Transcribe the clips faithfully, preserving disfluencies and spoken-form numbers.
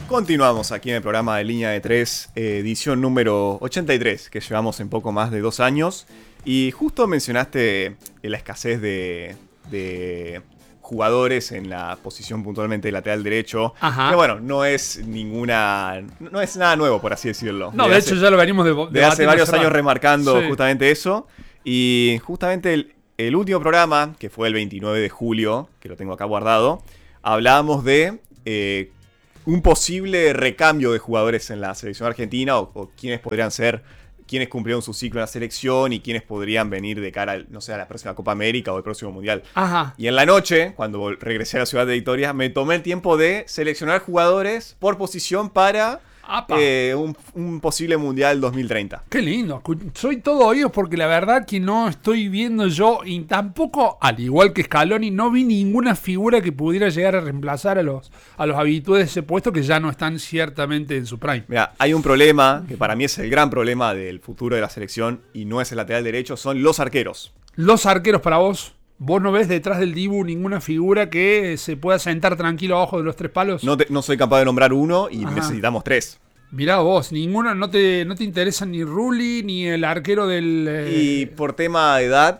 Continuamos aquí en el programa de Línea de Tres, eh, edición número ochenta y tres, que llevamos en poco más de dos años. Y justo mencionaste la escasez de, de jugadores en la posición puntualmente de lateral derecho. Ajá. Que bueno, no es ninguna. No es nada nuevo, por así decirlo. No, de, de hecho hace, ya lo venimos de, de hace varios años remarcando sí. justamente eso. Y justamente el, el último programa, que fue el veintinueve de julio, que lo tengo acá guardado, hablábamos de eh, un posible recambio de jugadores en la selección argentina o, o quiénes podrían ser, quiénes cumplieron su ciclo en la selección y quiénes podrían venir de cara, no sé, a la próxima Copa América o el próximo Mundial. Ajá. Y en la noche, cuando regresé a la ciudad de Victoria, me tomé el tiempo de seleccionar jugadores por posición para eh, un, un posible Mundial dos mil treinta. Qué lindo. Soy todo oídos porque la verdad que no estoy viendo yo, y tampoco, al igual que Scaloni, no vi ninguna figura que pudiera llegar a reemplazar a los, a los habituales de ese puesto que ya no están ciertamente en su prime. Mira, hay un problema que para mí es el gran problema del futuro de la selección y no es el lateral derecho, son los arqueros. Los arqueros para vos. ¿Vos no ves detrás del Dibu ninguna figura que se pueda sentar tranquilo abajo de los tres palos? No, te, no soy capaz de nombrar uno y Ajá. necesitamos tres. Mirá vos, ninguno, no te, no te interesa ni Rulli ni el arquero del... Eh... Y por tema de edad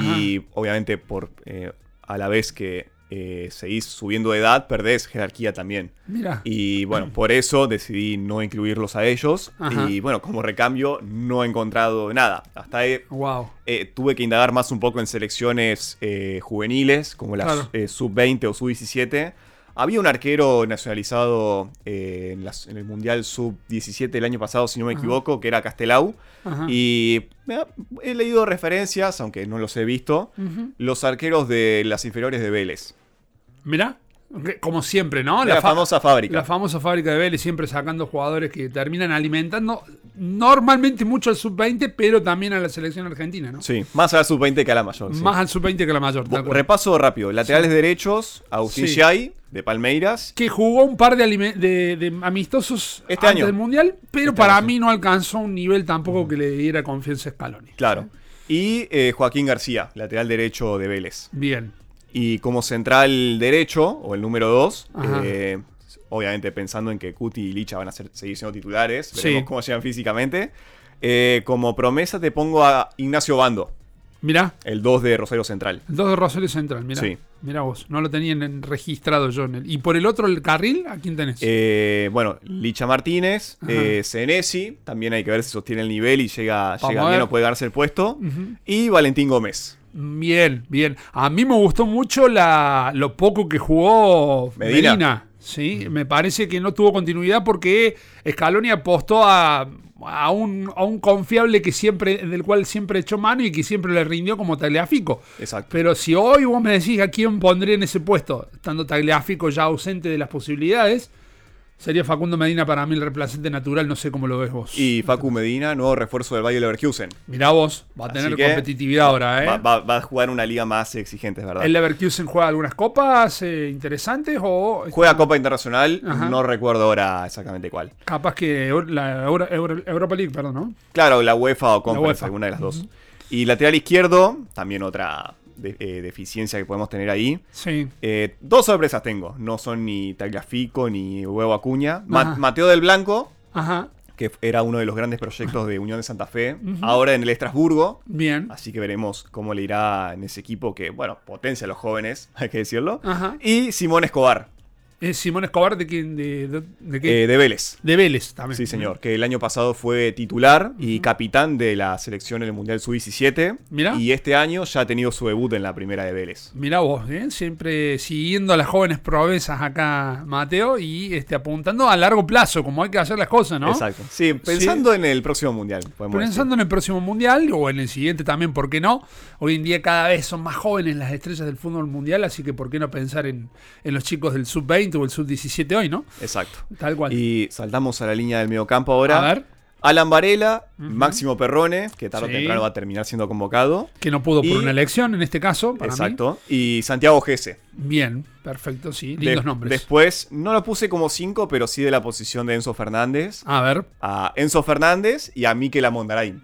y Ajá. obviamente por eh, a la vez que eh, seguís subiendo de edad, perdés jerarquía también. Mirá. Y bueno, por eso decidí no incluirlos a ellos. Ajá. Y bueno, como recambio no he encontrado nada. Hasta ahí wow. eh, tuve que indagar más un poco en selecciones eh, juveniles, como las claro. eh, sub veinte o sub diecisiete. Había un arquero nacionalizado eh, en, las, en el Mundial sub diecisiete el año pasado, si no me Ajá. equivoco, que era Castelau. Ajá. Y eh, he leído referencias, aunque no los he visto, uh-huh. los arqueros de las inferiores de Vélez. Mirá, como siempre, ¿no? La, la fa- famosa fábrica. La famosa fábrica de Vélez, siempre sacando jugadores que terminan alimentando normalmente mucho al sub veinte, pero también a la selección argentina, ¿no? Sí, más a la sub veinte que a la mayor. Sí. Más al sub veinte que a la mayor. Bo- repaso rápido. Laterales sí. derechos, Agustín sí. Giai, de Palmeiras. Que jugó un par de, alime- de, de amistosos este antes año. del Mundial, pero este para año, mí sí. no alcanzó un nivel tampoco uh-huh. que le diera confianza a Scaloni. Claro. Y eh, Joaquín García, lateral derecho de Vélez. Bien. Y como central derecho, o el número dos, eh, obviamente pensando en que Cuti y Licha van a ser, seguir siendo titulares, veremos sí. cómo llegan físicamente. Eh, como promesa te pongo a Ignacio Bando. Mirá. El dos de Rosario Central. El dos de Rosario Central, mirá. Sí. Mirá vos, no lo tenían registrado yo en el. ¿Y por el otro, el carril, a quién tenés? Eh, bueno, Licha Martínez, eh, Senesi, también hay que ver si sostiene el nivel y llega, llega bien o puede ganarse el puesto. Uh-huh. Y Valentín Gómez. Bien, bien. A mí me gustó mucho la, lo poco que jugó Medina. Medina ¿sí? Mm. Me parece que no tuvo continuidad porque Scaloni apostó a, a, un, a un confiable que siempre, del cual siempre echó mano y que siempre le rindió como Tagliafico. Exacto. Pero si hoy vos me decís a quién pondré en ese puesto, estando Tagliafico ya ausente de las posibilidades, sería Facundo Medina para mí el reemplazante natural, no sé cómo lo ves vos. Y Facu Medina, nuevo refuerzo del Bayer Leverkusen. Mirá vos, va a tener competitividad ahora, ¿eh? Va, va, va a jugar una liga más exigente, es verdad. ¿El Leverkusen juega algunas copas eh, interesantes o...? Juega Copa Internacional, ajá. No recuerdo ahora exactamente cuál. Capaz que la Euro, Euro, Europa League, perdón, ¿no? Claro, la UEFA o Conference, UEFA. Alguna de las dos. Uh-huh. Y lateral izquierdo, también otra... De, eh, deficiencia que podemos tener ahí. Sí. Eh, dos sorpresas tengo. No son ni Tagliafico ni Huevo Acuña. Ma- Mateo del Blanco, ajá. que era uno de los grandes proyectos de Unión de Santa Fe. Uh-huh. Ahora en el Estrasburgo. Bien. Así que veremos cómo le irá en ese equipo que, bueno, potencia a los jóvenes, hay que decirlo. Ajá. Y Simón Escobar. ¿Es Simón Escobar de quién? ¿De, de, de qué? Eh, de Vélez. De Vélez también. Sí, señor. Que el año pasado fue titular uh-huh. y capitán de la selección en el Mundial sub diecisiete. Mirá. Y este año ya ha tenido su debut en la primera de Vélez. Mirá vos, ¿eh? Siempre siguiendo a las jóvenes proezas acá, Mateo, y este, apuntando a largo plazo, como hay que hacer las cosas, ¿no? Exacto. Sí, pensando sí. en el próximo Mundial. Pensando decir. en el próximo Mundial, o en el siguiente también, ¿por qué no? Hoy en día cada vez son más jóvenes las estrellas del fútbol mundial, así que ¿por qué no pensar en, en los chicos del sub veinte o el sub diecisiete hoy, ¿no? Exacto. Tal cual. Y saltamos a la línea del mediocampo ahora. A ver. Alan Varela, uh-huh. Máximo Perrone, que tarde sí. o temprano va a terminar siendo convocado. Que no pudo y, por una elección en este caso, para exacto. mí. Y Santiago Gese. Bien, perfecto, sí. Lindos de- nombres. Después, no lo puse como cinco, pero sí de la posición de Enzo Fernández. A ver. A Enzo Fernández y a Mikel Amondarain.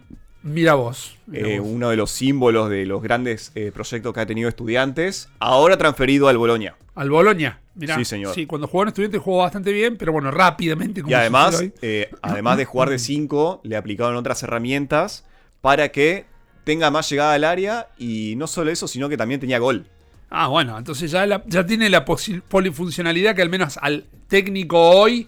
Mira vos. Mira eh, vos. Uno de los símbolos de los grandes eh, proyectos que ha tenido Estudiantes, ahora transferido al Boloña. Al Boloña. Mirá, Sí, señor. Sí, cuando jugó en Estudiantes jugó bastante bien, pero bueno, rápidamente. Como Y además, sucede hoy. eh, además de jugar de cinco, le aplicaron otras herramientas para que tenga más llegada al área y no solo eso, sino que también tenía gol. Ah, bueno, entonces ya, la- ya tiene la posi- polifuncionalidad que al menos al técnico hoy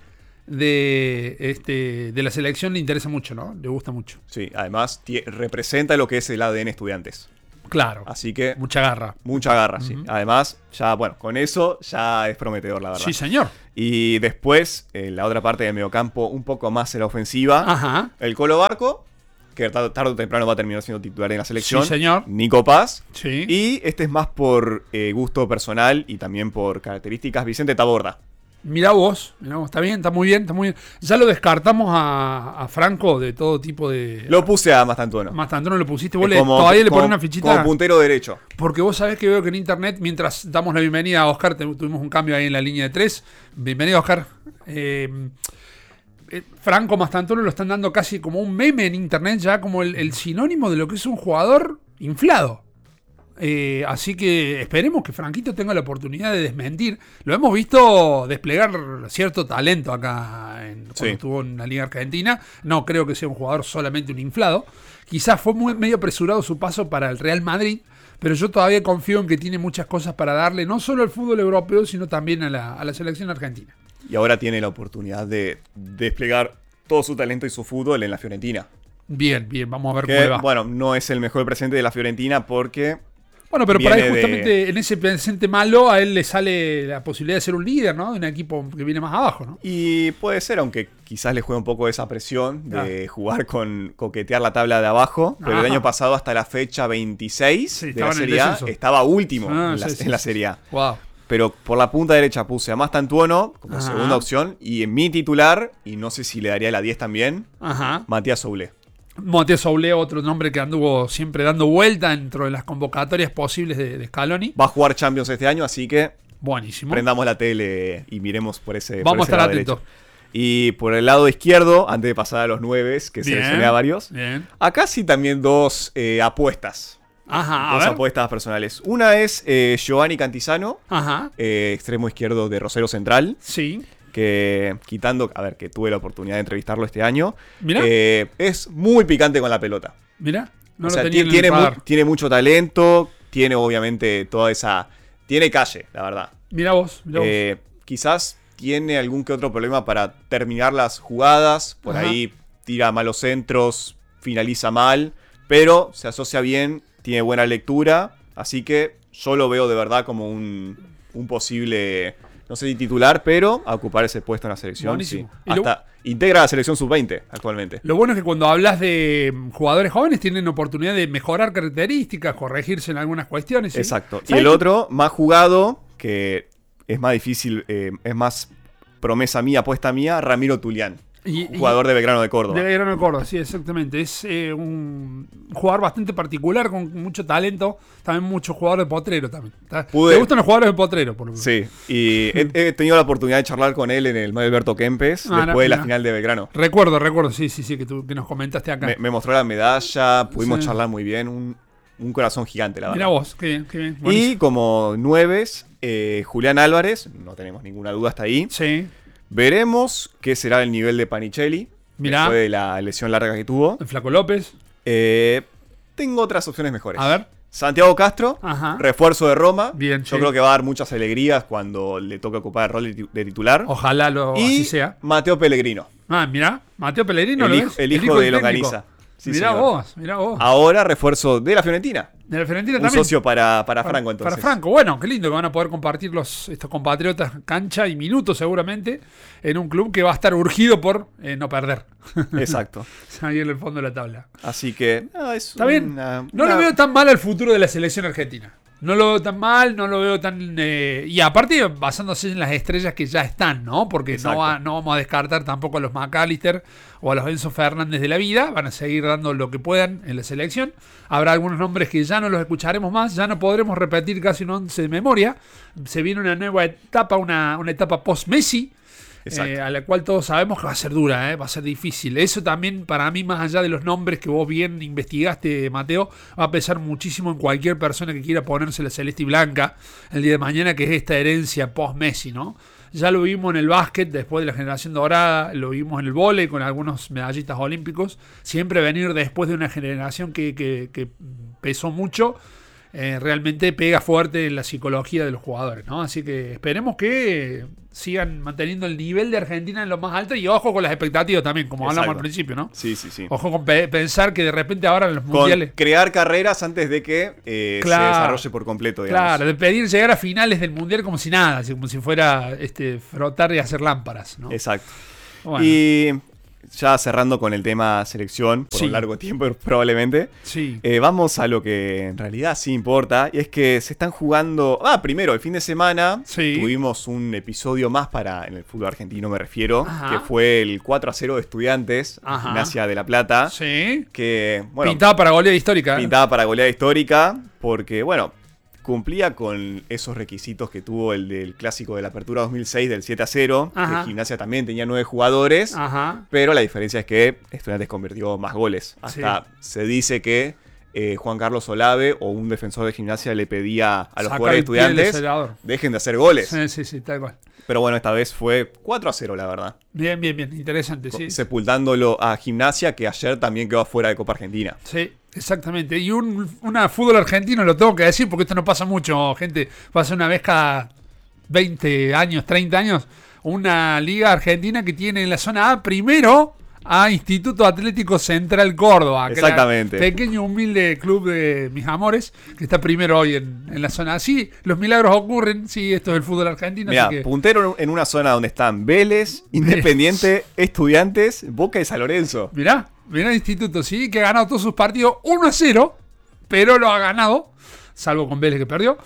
de, este, de la selección le interesa mucho, ¿no? Le gusta mucho. Sí, además tie- representa lo que es el A D N Estudiantes. Claro. Así que Mucha garra. mucha garra, sí. Además, ya, bueno, con eso ya es prometedor, la verdad. Sí, señor. Y después, en la otra parte del mediocampo, un poco más en la ofensiva, Ajá. el Colo Barco, que tarde, tarde o temprano va a terminar siendo titular en la selección. Sí, señor. Nico Paz. Sí. Y este es más por eh, gusto personal y también por características, Vicente Taborda. Mirá vos, mirá vos, está bien, está muy bien, está muy bien. Ya lo descartamos a, a Franco de todo tipo de... Lo puse a Mastantuono. Más tanto no lo pusiste, vos Es le- como- todavía le como- pones una fichita. Como puntero derecho. Porque vos sabés que veo que en internet, mientras damos la bienvenida a Oscar, te- tuvimos un cambio ahí en la línea de tres. Bienvenido, Oscar. Eh, eh, Franco Mastantuono lo están dando casi como un meme en internet, ya como el, el sinónimo de lo que es un jugador inflado. Eh, así que esperemos que Franquito tenga la oportunidad de desmentir. Lo hemos visto desplegar cierto talento acá en, cuando Sí. estuvo en la Liga Argentina. No creo que sea un jugador solamente un inflado. Quizás fue muy, medio apresurado su paso para el Real Madrid, pero yo todavía confío en que tiene muchas cosas para darle, no solo al fútbol europeo, sino también a la, a la selección argentina. Y ahora tiene la oportunidad de desplegar todo su talento y su fútbol en la Fiorentina. Bien, bien, vamos a ver cómo Que, le va. bueno, no es el mejor presente de la Fiorentina porque... Bueno, pero por ahí viene de- justamente en ese presente malo a él le sale la posibilidad de ser un líder, ¿no? De un equipo que viene más abajo, ¿no? Y puede ser, aunque quizás le juegue un poco esa presión de Ah. jugar con coquetear la tabla de abajo. Pero el Ajá. año pasado, hasta la fecha veintiséis Sí, de estaba la en el Serie A, descenso. estaba último Ah, en, la, sí, sí, en la sí. Serie A. Wow. Pero por la punta derecha puse a Mastantuono como Ajá. segunda opción. Y en mi titular, y no sé si le daría la diez también, Ajá. Matías Soule. Matías Soule, otro nombre que anduvo siempre dando vuelta dentro de las convocatorias posibles de, de Scaloni. Va a jugar Champions este año, así que Buenísimo. prendamos la tele y miremos por ese, por Vamos a ese estar lado atentos. derecho. Y por el lado izquierdo, antes de pasar a los nueve, que Bien, seleccioné a varios, Bien. acá sí también dos eh, apuestas. Ajá, a dos ver. apuestas personales. Una es eh, Giovanni Cantizano, Ajá. eh, extremo izquierdo de Rosario Central, Sí. que quitando, a ver, que tuve la oportunidad de entrevistarlo este año, Mirá. eh, es muy picante con la pelota. Mirá. No o lo sea, tenía ti- en el tiene, mu- radar. tiene mucho talento, tiene obviamente toda esa... Tiene calle, la verdad. Mirá vos. Mirá vos. Eh, quizás tiene algún que otro problema para terminar las jugadas. Por Ajá. ahí tira malos centros, finaliza mal, pero se asocia bien, tiene buena lectura. Así que yo lo veo de verdad como un, un posible, no sé si titular, pero a ocupar ese puesto en la selección. Buenísimo. Sí. Y lo- Hasta integra la selección sub veinte actualmente. Lo bueno es que cuando hablas de mm, jugadores jóvenes tienen oportunidad de mejorar características, corregirse en algunas cuestiones. ¿sí? Exacto. Y ¿Sabes el qué? otro, más jugado, que es más difícil, eh, es más promesa mía, apuesta mía, Ramiro Tulián. Y- y- Jugador de Belgrano de Córdoba. De Belgrano de Córdoba, sí, exactamente. Es eh, un jugador bastante particular, con mucho talento. También mucho jugador de potrero también. ¿Tá? Pude- ¿Te gustan los jugadores de potrero? Por lo menos? Sí, y he, he tenido la oportunidad de charlar con él en el Mario Alberto Kempes, Ah, después de la mira. final de Belgrano. Recuerdo, recuerdo, sí, sí, sí, que, tú, que nos comentaste acá. Me, me mostró la medalla, pudimos Sí. charlar muy bien, un, un corazón gigante, la Mira verdad. vos, qué bien, qué bien. Y Buenísimo. como nueves, eh, Julián Álvarez, no tenemos ninguna duda hasta ahí. Sí, Veremos qué será el nivel de Panicelli, Mirá. después de la lesión larga que tuvo. el Flaco López. Eh, tengo otras opciones mejores. A ver. Santiago Castro, Ajá. refuerzo de Roma. Bien, Yo sí. creo que va a dar muchas alegrías cuando le toque ocupar el rol de, de titular. Ojalá lo y así sea. Mateo Pellegrino, Ah, mirá, Mateo Pellegrino, el, ¿lo hijo, ves? el hijo de del técnico. Longaniza. Sí, mirá señor. vos, mirá vos. Ahora refuerzo de la Fiorentina. De la Fiorentina Un también. socio para, para Franco, entonces. Para Franco, bueno, qué lindo que van a poder compartir los, estos compatriotas cancha y minutos seguramente en un club que va a estar urgido por eh, no perder. Exacto. Ahí en el fondo de la tabla. Así que, ah, es Está bien. una- No una- lo veo tan mal al futuro de la selección argentina. No lo veo tan mal, no lo veo tan... eh, y aparte basándose en las estrellas que ya están, ¿no? Porque no, Exacto. va- no vamos a descartar tampoco a los McAllister o a los Enzo Fernández de la vida. Van a seguir dando lo que puedan en la selección. Habrá algunos nombres que ya no los escucharemos más, ya no podremos repetir casi un once de memoria. Se viene una nueva etapa, una, una etapa post-Messi. eh, a la cual todos sabemos que va a ser dura, eh, va a ser difícil. Eso también, para mí, más allá de los nombres que vos bien investigaste, Mateo, va a pesar muchísimo en cualquier persona que quiera ponerse la celeste y blanca el día de mañana, que es esta herencia post-Messi, ¿no? Ya lo vimos en el básquet después de la generación dorada, lo vimos en el vóley con algunos medallistas olímpicos. Siempre venir después de una generación que, que, que pesó mucho, eh, realmente pega fuerte en la psicología de los jugadores, ¿no? Así que esperemos que sigan manteniendo el nivel de Argentina en lo más alto y ojo con las expectativas también, como Exacto. hablamos al principio, ¿no? Sí, sí, sí. Ojo con pe- pensar que de repente ahora en los Con mundiales... crear carreras antes de que eh, Claro. se desarrolle por completo, digamos. Claro, de pedir llegar a finales del mundial como si nada, así como si fuera este, frotar y hacer lámparas, ¿no? Exacto. Bueno, Y ya cerrando con el tema selección, por Sí. un largo tiempo probablemente, sí. eh, vamos a lo que en realidad sí importa, y es que se están jugando... Ah, primero, el fin de semana Sí. tuvimos un episodio más para, en el fútbol argentino me refiero, Ajá. que fue el cuatro a cero de Estudiantes, Ajá. Gimnasia de La Plata, Sí. que, bueno, Pintada para goleada histórica. ¿eh? pintada para goleada histórica, porque, bueno, cumplía con esos requisitos que tuvo el del clásico de la Apertura dos mil seis del siete a cero, Ajá. que Gimnasia también tenía nueve jugadores, Ajá. pero la diferencia es que Estudiantes convirtió más goles. Hasta se dice que eh, Juan Carlos Olave o un defensor de Gimnasia le pedía a los Sacar jugadores de el pie del Estudiantes, acelerador. dejen de hacer goles. Sí, sí, sí, tal cual. Pero bueno, esta vez fue cuatro a cero, la verdad. Bien, bien, bien. Interesante, sí. Sepultándolo a Gimnasia, que ayer también quedó fuera de Copa Argentina. Sí, exactamente. Y un una fútbol argentino, lo tengo que decir porque esto no pasa mucho, gente. Pasa una vez cada veinte años, treinta años. Una liga argentina que tiene en la zona A primero a Instituto Atlético Central Córdoba. Exactamente. Pequeño, humilde club de mis amores, que está primero hoy en, en la zona A. Sí, los milagros ocurren. Sí, esto es el fútbol argentino. Mira, así que... puntero en una zona donde están Vélez, Independiente, Estudiantes, Boca y San Lorenzo. Mirá, mirá el Instituto, sí, que ha ganado todos sus partidos uno a cero, pero lo ha ganado, salvo con Vélez que perdió.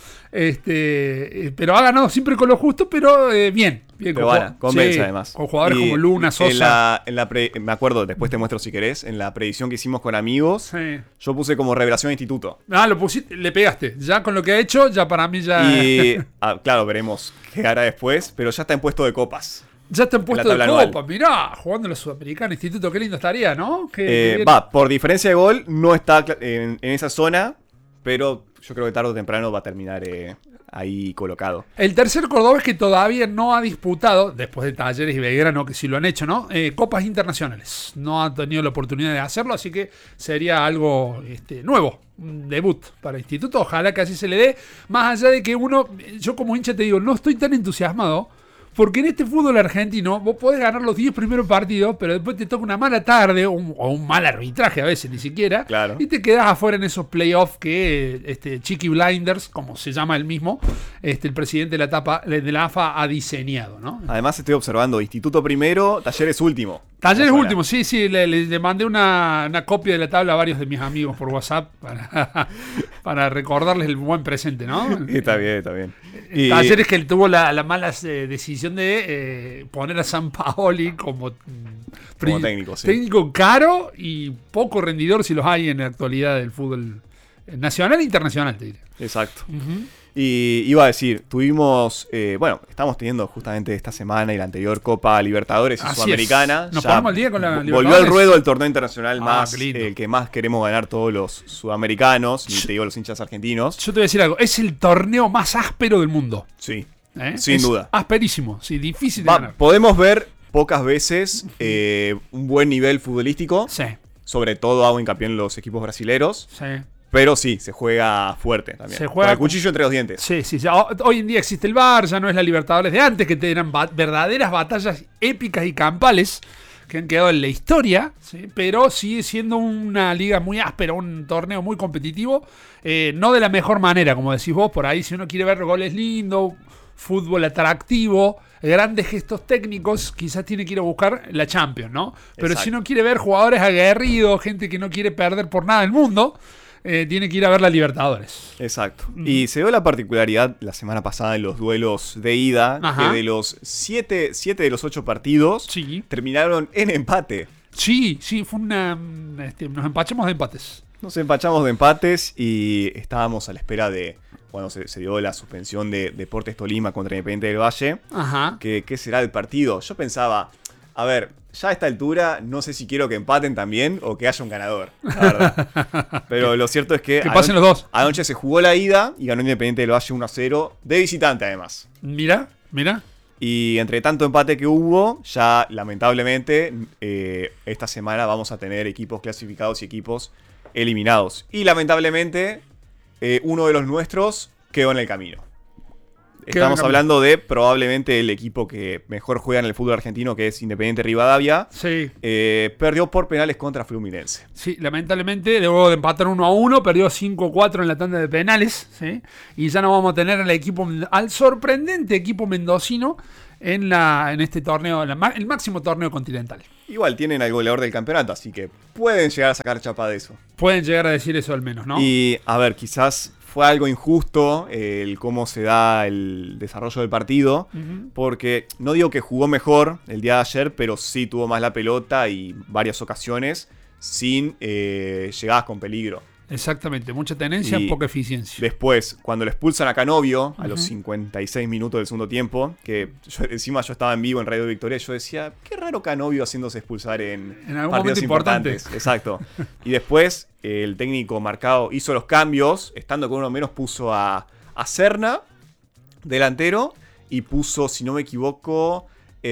Este, eh, pero ha ganado siempre con lo justo, pero eh, bien. bien Pero con, bueno, convence sí, además. con jugadores Y como Luna, Sosa. En la, en la pre- me acuerdo, después te muestro si querés, en la predicción que hicimos con amigos, Sí. yo puse como revelación Instituto. Ah, lo pusiste, le pegaste. Ya con lo que ha hecho, ya para mí ya. Y ah, claro, veremos qué hará después, pero ya está en puesto de copas. Ya está en puesto de tabla copa. anual. Mirá, jugando en la Sudamericana, Instituto, qué lindo estaría, ¿no? Qué- qué Eh, bien. va, por diferencia de gol, no está cla- en, en esa zona, pero yo creo que tarde o temprano va a terminar eh, ahí colocado. El tercer cordobés que todavía no ha disputado, después de Talleres y Belgrano, que sí lo han hecho, ¿no? Eh, copas internacionales. No ha tenido la oportunidad de hacerlo, así que sería algo este, nuevo, un debut para el Instituto. Ojalá que así se le dé. Más allá de que uno, yo como hincha te digo, no estoy tan entusiasmado. Porque en este fútbol argentino vos podés ganar los diez primeros partidos, pero después te toca una mala tarde o un, o un mal arbitraje a veces, ni siquiera. Claro. Y te quedás afuera en esos playoffs que este, Chiqui Blinders, como se llama el mismo, este, el presidente de la, etapa, de la A F A ha diseñado, ¿no? Además estoy observando Instituto primero, Talleres último. Talleres O sea, último, sí, sí, le, le- le mandé una, una copia de la tabla a varios de mis amigos por WhatsApp para, para recordarles el buen presente, ¿no? Está bien, está bien. Y- Talleres que tuvo la, la mala eh, decisión de eh, poner a San Paoli como, mm, Como pri- técnico, sí. técnico caro y poco rendidor si los hay en la actualidad del fútbol nacional e internacional, te diré. Exacto. Y iba a decir, tuvimos, eh, bueno, estamos teniendo justamente esta semana y la anterior Copa Libertadores y Así Sudamericana. es. Nos Ya ponemos al día con la vo- Libertadores. Volvió al ruedo el torneo internacional Ah, más, qué lindo. el que más queremos ganar todos los sudamericanos, ni te digo los hinchas argentinos. Yo te voy a decir algo, es el torneo más áspero del mundo. Sí, ¿eh? sin Es duda. Asperísimo, sí, difícil de Va, ganar. podemos ver pocas veces eh, un buen nivel futbolístico, Sí, sobre todo hago hincapié en los equipos brasileros, sí. pero sí, se juega fuerte también. Se juega con el con- cuchillo entre los dientes. Sí, sí, ya, ho- hoy en día existe el V A R, ya no es la Libertadores de antes, que eran ba- verdaderas batallas épicas y campales que han quedado en la historia, ¿sí? Pero sigue siendo una liga muy áspera, un torneo muy competitivo, eh, no de la mejor manera, como decís vos, por ahí si uno quiere ver goles lindos, fútbol atractivo, grandes gestos técnicos, quizás tiene que ir a buscar la Champions, ¿no? Pero Exacto. si uno quiere ver jugadores aguerridos, gente que no quiere perder por nada el mundo, eh, tiene que ir a ver la Libertadores. Exacto. Y se dio la particularidad la semana pasada en los duelos de ida, Ajá. que de los siete, siete de los ocho partidos Sí. terminaron en empate. Sí, sí, fue una. Este, nos empachamos de empates. Nos empachamos de empates y estábamos a la espera de cuando se, se dio la suspensión de Deportes Tolima contra Independiente del Valle, Ajá. que qué será el partido. Yo pensaba, a ver, ya a esta altura no sé si quiero que empaten también o que haya un ganador, la verdad. Pero lo cierto es que, que pasen los dos. Anoche se jugó la ida y ganó Independiente del Valle uno a cero, de visitante además. Mira, mira. Y entre tanto empate que hubo, ya lamentablemente eh, esta semana vamos a tener equipos clasificados y equipos eliminados. Y lamentablemente eh, uno de los nuestros quedó en el camino. Estamos hablando de probablemente el equipo que mejor juega en el fútbol argentino, que es Independiente Rivadavia. Sí. Eh, perdió por penales contra Fluminense. Sí, lamentablemente, luego de empatar uno a uno, perdió cinco a cuatro en la tanda de penales. ¿Sí? Y ya no vamos a tener al equipo, al sorprendente equipo mendocino en, la, en este torneo, la, el máximo torneo continental. Igual tienen al goleador del campeonato, así que pueden llegar a sacar chapa de eso. Pueden llegar a decir eso al menos, ¿no? Y, a ver, quizás fue algo injusto eh, el cómo se da el desarrollo del partido, uh-huh. porque no digo que jugó mejor el día de ayer, pero sí tuvo más la pelota y varias ocasiones sin eh, llegadas con peligro. Exactamente, mucha tenencia y poca eficiencia. Después, cuando le expulsan a Canovio, uh-huh. a los cincuenta y seis minutos del segundo tiempo, que yo, encima yo estaba en vivo en Radio Victoria, yo decía, qué raro Canovio haciéndose expulsar en, en algún partidos importantes. Importante. Exacto. Y después, eh, el técnico marcado hizo los cambios, estando con uno menos puso a, a Serna, delantero, y puso, si no me equivoco,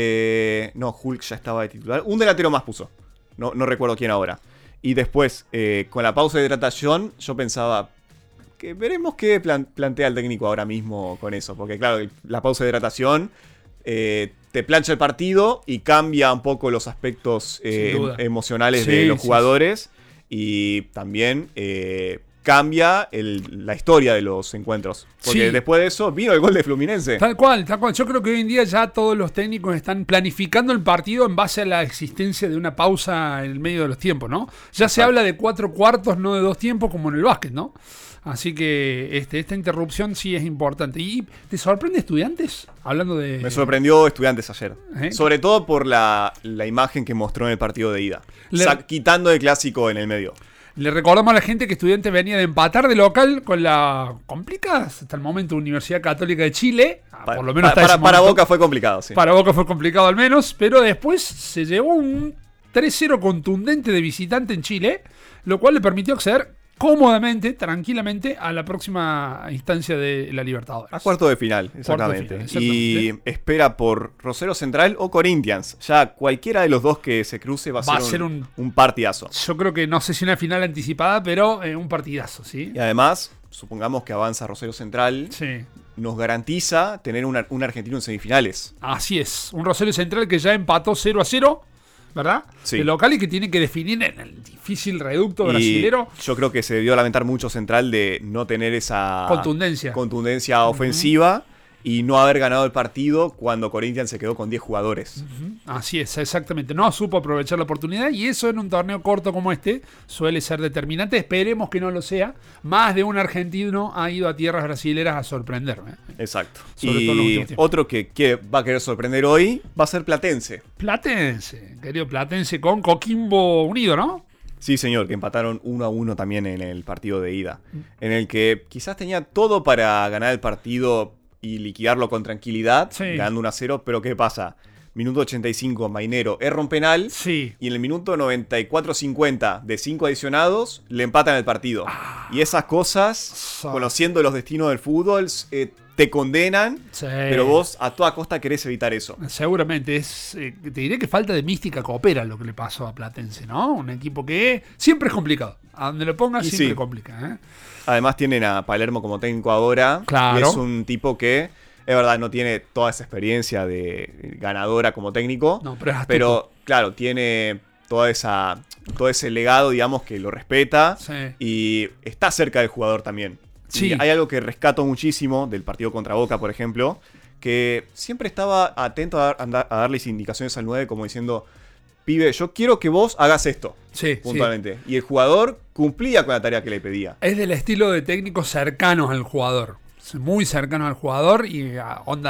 eh, no, Hulk ya estaba de titular, un delantero más puso, no, no recuerdo quién ahora. Y después, eh, con la pausa de hidratación, yo pensaba que veremos qué plan- plantea el técnico ahora mismo con eso. Porque claro, la pausa de hidratación eh, te plancha el partido y cambia un poco los aspectos eh, em- emocionales sí, de los jugadores. Sí, sí. Y también eh, cambia el, la historia de los encuentros. Porque sí. después de eso vino el gol de Fluminense. Tal cual, tal cual. Yo creo que hoy en día ya todos los técnicos están planificando el partido en base a la existencia de una pausa en el medio de los tiempos, ¿no? Ya Exacto. se habla de cuatro cuartos, no de dos tiempos como en el básquet, ¿no? Así que este, esta interrupción sí es importante. ¿Y te sorprende Estudiantes? Hablando de... Me sorprendió Estudiantes ayer. ¿Eh? Sobre todo por la, la imagen que mostró en el partido de ida. Le... Sa- quitando el clásico en el medio. Le recordamos a la gente que Estudiantes venía de empatar de local con la complicada hasta el momento Universidad Católica de Chile. Para, por lo menos para, para, para Boca fue complicado, sí. Para Boca fue complicado al menos, pero después se llevó un tres cero contundente de visitante en Chile, lo cual le permitió acceder cómodamente, tranquilamente, a la próxima instancia de la Libertadores. A cuarto de final, exactamente. De final, exactamente. Y espera por Rosario Central o Corinthians. Ya cualquiera de los dos que se cruce va a, va ser, a ser un, un, un partidazo. Yo creo que no sé si una final anticipada, pero eh, un partidazo, ¿sí? Y además, supongamos que avanza Rosario Central. Sí. Nos garantiza tener una, un argentino en semifinales. Así es. Un Rosario Central que ya empató cero a cero. ¿Verdad? Sí. De local y que tiene que definir en el difícil reducto y brasilero. Yo creo que se debió lamentar mucho Central de no tener esa contundencia, contundencia uh-huh. ofensiva y no haber ganado el partido cuando Corinthians se quedó con diez jugadores. Uh-huh. Así es, exactamente. No supo aprovechar la oportunidad y eso en un torneo corto como este suele ser determinante. Esperemos que no lo sea. Más de un argentino ha ido a tierras brasileras a sorprenderme. Exacto. Sobre y todo otro que, que va a querer sorprender hoy va a ser Platense. Platense, querido Platense con Coquimbo Unido, ¿no? Sí, señor, que empataron uno a uno también en el partido de ida. En el que quizás tenía todo para ganar el partido y liquidarlo con tranquilidad, sí. ganando uno a cero, pero ¿qué pasa? Minuto ochenta y cinco, Mainero erra un penal, sí. y en el minuto noventa y cuatro cincuenta de cinco adicionados, le empatan el partido. Ah. Y esas cosas, so. conociendo los destinos del fútbol, eh, te condenan, sí. pero vos a toda costa querés evitar eso. Seguramente, es eh, te diré que falta de mística coopera lo que le pasó a Platense, ¿no? Un equipo que siempre es complicado. A donde lo pongas siempre sí. complica, ¿eh? Además tienen a Palermo como técnico ahora. Claro. Y es un tipo que, es verdad, no tiene toda esa experiencia de ganadora como técnico. No, pero, pero claro, tiene toda esa, todo ese legado, digamos, que lo respeta. Sí. Y está cerca del jugador también. Sí. Y hay algo que rescato muchísimo del partido contra Boca, por ejemplo, que siempre estaba atento a, dar, a darles indicaciones al nueve como diciendo... Pibe, yo quiero que vos hagas esto, sí, puntualmente. Sí. Y el jugador cumplía con la tarea que le pedía. Es del estilo de técnicos cercanos al jugador. Muy cercanos al jugador y a onda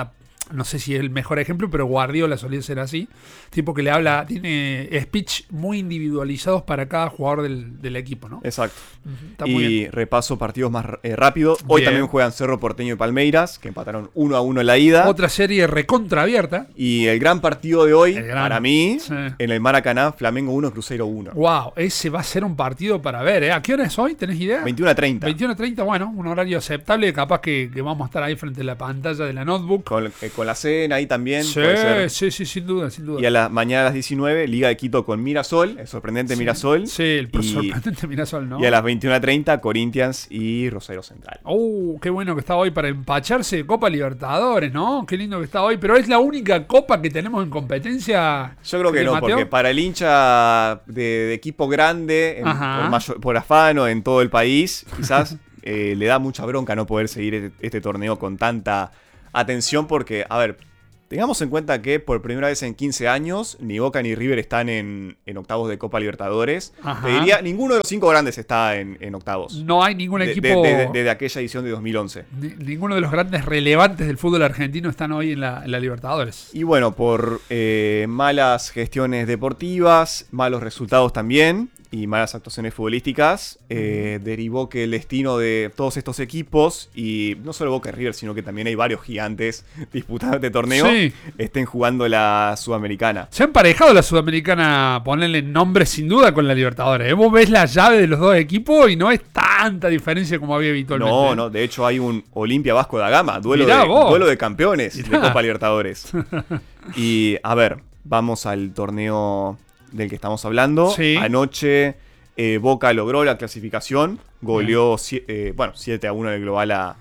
no sé si es el mejor ejemplo, pero Guardiola solía ser así. Tipo que le habla, tiene speech muy individualizados para cada jugador del, del equipo, ¿no? Exacto. Uh-huh. Está muy y bien. repaso partidos más eh, rápido. Hoy Bien. también juegan Cerro Porteño y Palmeiras, que empataron uno a uno en la ida. Otra serie recontra abierta. Y el gran partido de hoy, El gran, para mí, sí. en el Maracaná, Flamengo uno, Cruzeiro uno. Wow, ese va a ser un partido para ver, ¿eh? ¿A qué hora es hoy? ¿Tenés idea? veintiuno a treinta. veintiuno a treinta, bueno, un horario aceptable. Capaz que, que vamos a estar ahí frente a la pantalla de la notebook. Con, eh, con la cena ahí también. Sí, puede ser. sí, sí, sin duda, sin duda. Y a la mañana a las diecinueve, Liga de Quito con Mirasol, el sorprendente sí, Mirasol. Sí, el y, sorprendente Mirasol, ¿no? Y a las veintiuno a treinta, Corinthians y Rosario Central. Uh, qué bueno que está hoy para empacharse de Copa Libertadores, ¿no? Qué lindo que está hoy. Pero es la única copa que tenemos en competencia. Yo creo que no, Mateo? porque para el hincha de, de equipo grande, en, por, mayor, por afano en todo el país, quizás eh, le da mucha bronca no poder seguir este, este torneo con tanta atención, porque, a ver, tengamos en cuenta que por primera vez en quince años, ni Boca ni River están en, en octavos de Copa Libertadores. Ajá. Te diría, ninguno de los cinco grandes está en, en octavos. No hay ningún De- equipo. de- de- Desde aquella edición de dos mil once. ni- ninguno de los grandes relevantes del fútbol argentino están hoy en la, en la Libertadores. Y bueno, por eh, malas gestiones deportivas, malos resultados también y malas actuaciones futbolísticas, eh, derivó que el destino de todos estos equipos, y no solo Boca y River, sino que también hay varios gigantes disputando este torneo, Sí. estén jugando la Sudamericana. Se ha emparejado la Sudamericana, ponerle nombre sin duda con la Libertadores. ¿eh? Vos ves la llave de los dos equipos y no es tanta diferencia como había habitualmente. No, ¿eh? no, de hecho hay un Olimpia Vasco da Gama, duelo, Mirá de, vos. duelo de campeones Mirá. de Copa Libertadores. Y a ver, vamos al torneo del que estamos hablando. Sí. Anoche eh, Boca logró la clasificación, goleó sie- eh, bueno, siete a uno en el global a,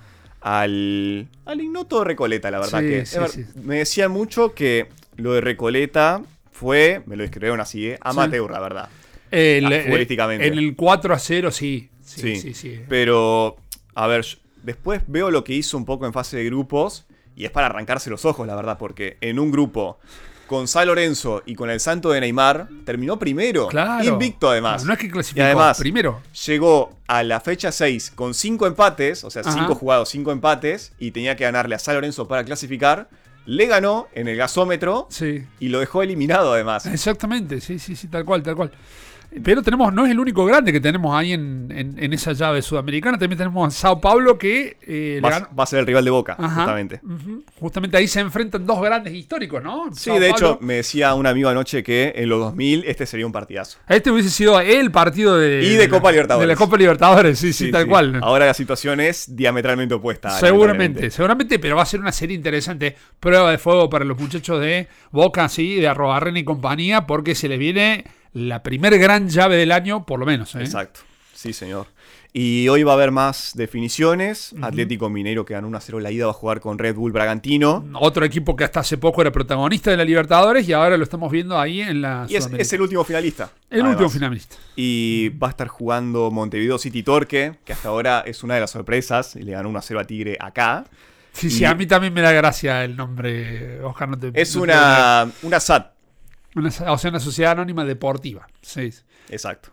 al, al ignoto Recoleta, la verdad. Sí, que sí, a ver, sí. me decían mucho que lo de Recoleta fue, me lo describieron así, eh, amateur, la verdad. El- Ah, futbolísticamente. En el cuatro a cero, sí. Sí, Sí, sí, sí. Pero, a ver, yo- después veo lo que hizo un poco en fase de grupos y es para arrancarse los ojos, la verdad, porque en un grupo con San Lorenzo y con el Santo de Neymar terminó primero, Claro. invicto además. No, no es que clasificó, Y además, primero. llegó a la fecha seis con cinco empates, o sea, Ajá. cinco jugados, cinco empates, y tenía que ganarle a San Lorenzo para clasificar. Le ganó en el gasómetro Sí. y lo dejó eliminado además. Exactamente, sí, sí, sí, tal cual, tal cual. Pero tenemos, no es el único grande que tenemos ahí en, en, en esa llave sudamericana. También tenemos a Sao Paulo que eh, le Va, ganó. va a ser el rival de Boca, Ajá. justamente. Ujú. Justamente ahí se enfrentan dos grandes históricos, ¿no? Sí, Sao de Paulo. hecho, me decía un amigo anoche que en los dos mil este sería un partidazo. Este hubiese sido el partido de. Y de Copa la- Libertadores. De la Copa Libertadores, sí, sí, Sí, tal sí. cual. Ahora la situación es diametralmente opuesta. Seguramente, lamentablemente. seguramente, pero va a ser una serie interesante. Prueba de fuego para los muchachos de Boca, sí, de Arrobarrena y compañía, porque se les viene la primer gran llave del año, por lo menos. ¿eh? Exacto. Sí, señor. Y hoy va a haber más definiciones. Atlético Mineiro, que ganó uno a cero la ida, va a jugar con Red Bull Bragantino. Otro equipo que hasta hace poco era protagonista de la Libertadores y ahora lo estamos viendo ahí en la Y es, Sudamericana. es el último finalista. El además. último finalista. Y va a estar jugando Montevideo City Torque, que hasta ahora es una de las sorpresas. Y le ganó uno a cero a Tigre acá. Sí, Y- sí, a mí también me da gracia el nombre, Oscar. No te, Es no te- una, una S A T. Una, o sea, una sociedad anónima deportiva. Sí. Exacto.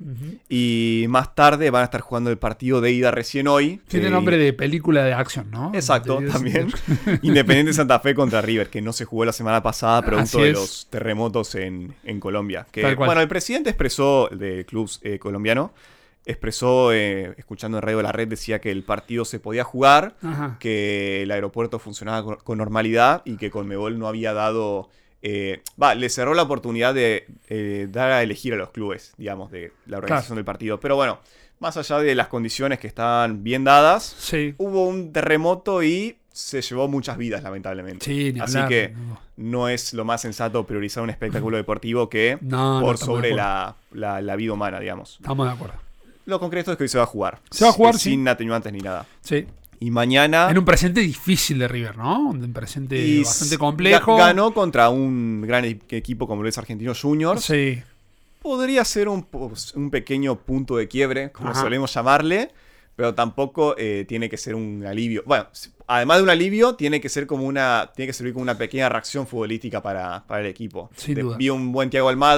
Y más tarde van a estar jugando el partido de ida recién hoy. Tiene Eh, nombre de película de acción, ¿no? Exacto, De- también. Independiente Santa Fe contra River, que no se jugó la semana pasada producto Así de es. los terremotos en, en Colombia. Que, Tal cual. bueno, el presidente expresó, del club eh, colombiano, expresó, eh, escuchando en Radio La Red, decía que el partido se podía jugar, Ajá. que el aeropuerto funcionaba con, con normalidad y que Conmebol no había dado... eh, va, le cerró la oportunidad de eh, dar a elegir a los clubes, digamos, de la organización Claro. del partido. Pero bueno, más allá de las condiciones que estaban bien dadas, Sí. hubo un terremoto y se llevó muchas vidas, lamentablemente. Sí, ni Así hablar, que no. no es lo más sensato priorizar un espectáculo deportivo que No, no, por estamos sobre de la, la, la vida humana, digamos. Estamos de acuerdo. Lo concreto es que hoy se va a jugar. Se va a jugar, S- sí. Sin atenuantes ni nada. Sí. Y mañana... En un presente difícil de River, ¿no? Un presente y bastante s- complejo. ga- Ganó contra un gran e- equipo como lo es Argentinos Juniors. Sí. Podría ser un, po- un pequeño punto de quiebre, como Ajá. solemos llamarle, pero tampoco eh, tiene que ser un alivio. Bueno, s- además de un alivio, tiene que ser como una, tiene que servir como una pequeña reacción futbolística para, para el equipo. Sin De- duda. Vi un buen Thiago Almada,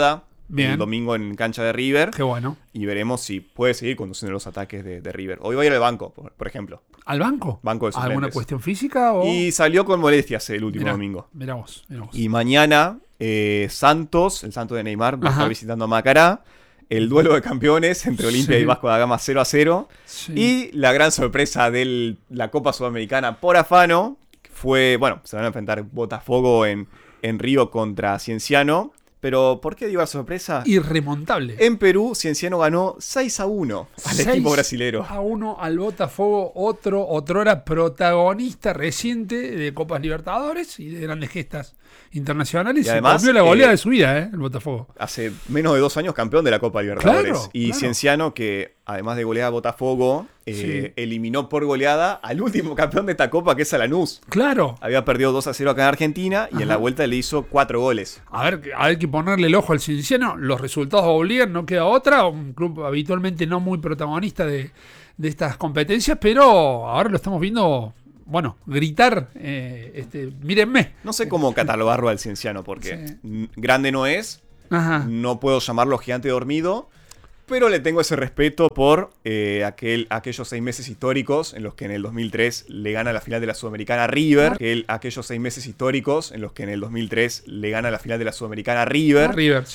Bien. el domingo en cancha de River. Qué bueno. Y veremos si puede seguir conduciendo los ataques de, de River. Hoy va a ir al banco, por, por ejemplo. ¿Al banco? Banco de suplentes. ¿Alguna cuestión física? O... Y salió con molestias el último mirá, domingo. Mirá vos, mirá vos. Y mañana, eh, Santos, el Santos de Neymar, va a estar visitando a Macará. El duelo de campeones entre Olimpia sí. y Vasco da Gama cero a cero. Sí. Y la gran sorpresa de la Copa Sudamericana por afano fue, bueno, se van a enfrentar Botafogo en, en Río contra Cienciano. Pero, ¿por qué digo la sorpresa? Irremontable. En Perú, Cienciano ganó seis a uno al equipo brasilero. seis a uno al Botafogo, otro, otrora protagonista reciente de Copas Libertadores y de grandes gestas internacionales. Y además, comió la goleada eh, de su vida, ¿eh? El Botafogo. Hace menos de dos años campeón de la Copa Libertadores. Claro, y claro. Cienciano, que además de golear a Botafogo, eh, Sí. eliminó por goleada al último campeón de esta Copa, que es a Lanús. Claro. Había perdido dos a cero acá en Argentina y Ajá. en la vuelta le hizo cuatro goles. A ver, hay que ponerle el ojo al Cienciano. Los resultados obligan, no queda otra. Un club habitualmente no muy protagonista de, de estas competencias, pero ahora lo estamos viendo, bueno, gritar, eh, este, mírenme. No sé cómo catalogarlo al Cienciano, porque Sí. n- grande no es, Ajá. no puedo llamarlo gigante dormido, pero le tengo ese respeto por eh, aquel, aquellos seis meses históricos en los que en el dos mil tres le gana la final de la Sudamericana a River. Aquel, aquellos seis meses históricos en los que en el dos mil tres le gana la final de la Sudamericana a River. River, sí.